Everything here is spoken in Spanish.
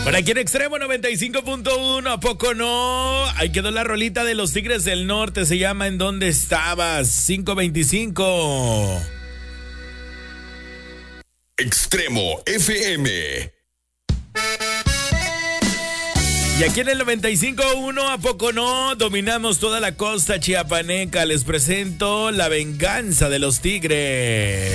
Para aquí en Extremo 95.1, ¿a poco no? Ahí quedó la rolita de los Tigres del Norte, se llama ¿En dónde estabas? 525. Extremo FM. Y aquí en el 95.1, ¿a poco no? Dominamos toda la costa chiapaneca. Les presento La Venganza de los Tigres.